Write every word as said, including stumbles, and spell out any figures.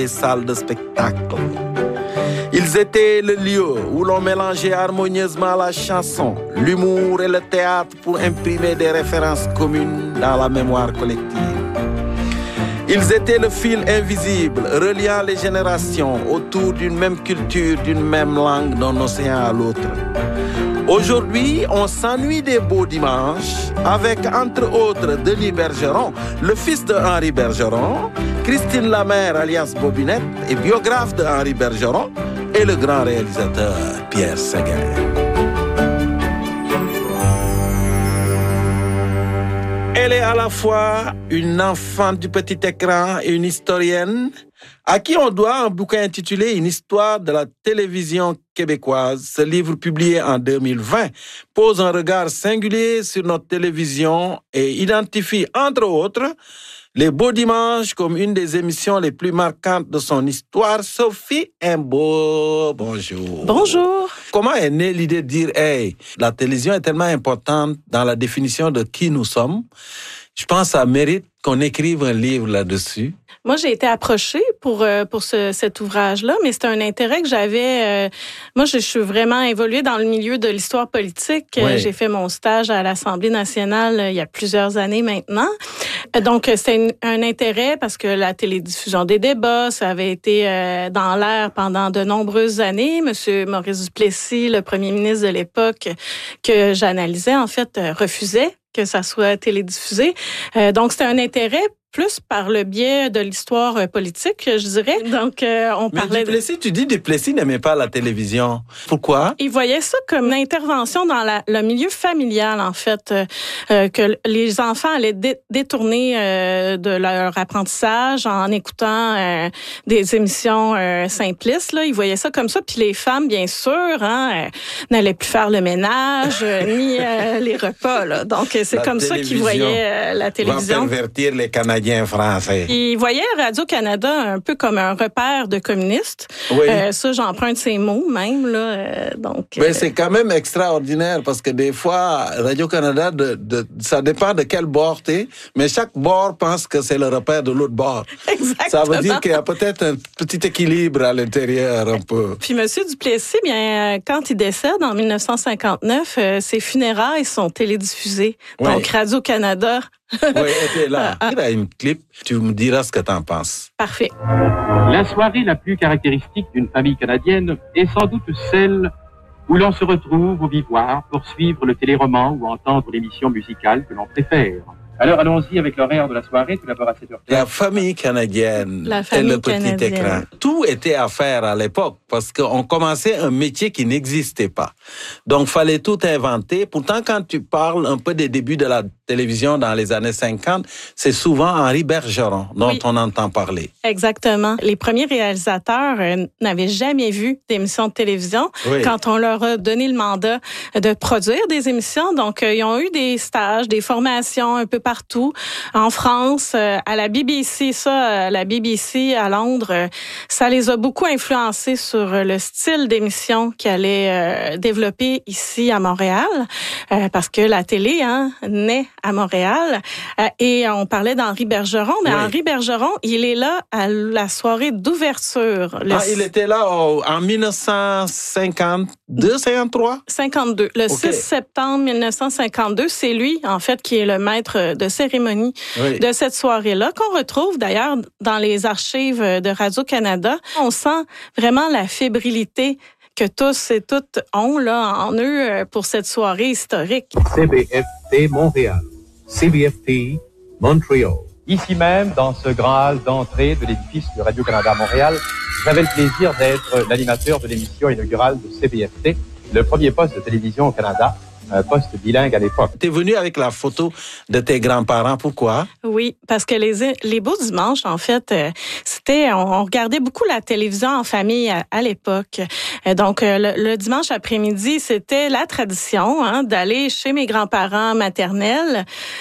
les salles de spectacle. Ils étaient le lieu où l'on mélangeait harmonieusement la chanson, l'humour et le théâtre pour imprimer des références communes dans la mémoire collective. Ils étaient le fil invisible reliant les générations autour d'une même culture, d'une même langue d'un océan à l'autre. Aujourd'hui, on s'ennuie des beaux dimanches avec, entre autres, Denis Bergeron, le fils de Henri Bergeron, Christine Lamère, alias Bobinette, et biographe de Henri Bergeron, et le grand réalisateur Pierre Séguin. Elle est à la fois une enfant du petit écran et une historienne à qui on doit un bouquin intitulé « Une histoire de la télévision québécoise ». Ce livre, publié en deux mille vingt, pose un regard singulier sur notre télévision et identifie, entre autres, les Beaux Dimanches comme une des émissions les plus marquantes de son histoire. Sophie Imbeau, bonjour. Bonjour. Comment est née l'idée de dire « Hey, la télévision est tellement importante dans la définition de qui nous sommes. Je pense que ça mérite qu'on écrive un livre là-dessus. » Moi, j'ai été approchée pour euh, pour ce, cet ouvrage-là, mais c'était un intérêt que j'avais. Euh, moi, je, je suis vraiment évoluée dans le milieu de l'histoire politique. Oui. J'ai fait mon stage à l'Assemblée nationale euh, il y a plusieurs années maintenant. Donc, c'était une, un intérêt parce que la télédiffusion des débats, ça avait été euh, dans l'air pendant de nombreuses années. Monsieur Maurice Duplessis, le premier ministre de l'époque que j'analysais, en fait, euh, refusait que ça soit télédiffusé. Euh, donc, c'était un intérêt plus par le biais de l'histoire politique, je dirais. Donc, euh, on Mais parlait... Duplessis, tu dis Duplessis n'aimait pas la télévision. Pourquoi? Il voyait ça comme une intervention dans la, le milieu familial, en fait, euh, euh, que les enfants allaient dé- détourner euh, de leur apprentissage en écoutant euh, des émissions euh, simplistes. Là. Il voyait ça comme ça. Puis les femmes, bien sûr, hein, euh, n'allaient plus faire le ménage, euh, ni euh, les repas. Là. Donc, c'est La comme ça qu'ils voyaient euh, la télévision. Va pervertir les Canadiens français. Il voyait Radio-Canada un peu comme un repère de communistes. Oui. Euh, ça, j'emprunte ces mots même. Là, euh, donc, Mais euh... c'est quand même extraordinaire parce que des fois, Radio-Canada, de, de, ça dépend de quel bord t'es, mais chaque bord pense que c'est le repère de l'autre bord. Exactement. Ça veut dire qu'il y a peut-être un petit équilibre à l'intérieur un peu. Puis M. Duplessis, bien, quand il décède en dix-neuf cent cinquante-neuf, euh, ses funérailles sont télédiffusées. Oui. Donc, Radio-Canada... Oui, était là. Il y a une clip, tu me diras ce que tu en penses. Parfait. La soirée la plus caractéristique d'une famille canadienne est sans doute celle où l'on se retrouve au vivoire pour suivre le téléroman ou entendre l'émission musicale que l'on préfère. Alors allons-y avec l'horaire de la soirée, tout d'abord à sept heures quinze. La famille canadienne La famille et le petit canadienne. écran. Tout était à faire à l'époque parce qu'on commençait un métier qui n'existait pas. Donc, fallait tout inventer. Pourtant, quand tu parles un peu des débuts de la télévision dans les années cinquante, c'est souvent Henri Bergeron dont Oui. on entend parler. Exactement. Les premiers réalisateurs euh, n'avaient jamais vu d'émissions de télévision Oui. quand on leur a donné le mandat de produire des émissions. Donc, euh, ils ont eu des stages, des formations un peu partout. En France, euh, à la B B C, ça, euh, la B B C à Londres, euh, ça les a beaucoup influencés sur euh, le style d'émission qu'ils allaient euh, développer ici à Montréal, euh, parce que la télé, hein, naît à Montréal. Euh, et on parlait d'Henri Bergeron, mais Oui. Henri Bergeron, il est là à la soirée d'ouverture. Le Ah, il était là oh, en dix-neuf cent cinquante-deux, cinquante-trois? cinquante-deux. Le OK. six septembre dix-neuf cent cinquante-deux, c'est lui, en fait, qui est le maître de cérémonie Oui. de cette soirée-là, qu'on retrouve d'ailleurs dans les archives de Radio-Canada. On sent vraiment la fébrilité que tous et toutes ont là, en eux pour cette soirée historique. C B F T Montréal, C B F T Montréal. Ici même, dans ce grand hall d'entrée de l'édifice de Radio-Canada Montréal, j'avais le plaisir d'être l'animateur de l'émission inaugurale de C B F T, le premier poste de télévision au Canada, un poste bilingue à l'époque. Tu es venu avec la photo de tes grands-parents. Pourquoi? Oui, parce que les les beaux dimanches, en fait, euh, c'était on, on regardait beaucoup la télévision en famille à, à l'époque. Euh, donc euh, le, le dimanche après-midi, c'était la tradition hein, d'aller chez mes grands-parents maternels.